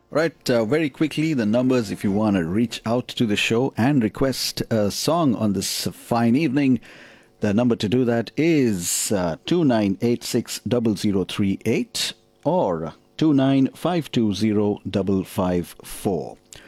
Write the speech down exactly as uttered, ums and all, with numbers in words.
Right, uh, very quickly, the numbers if you want to reach out to the show and request a song on this fine evening. The number to do that is uh, two nine eight six zero zero three eight or two nine five two zero five five four.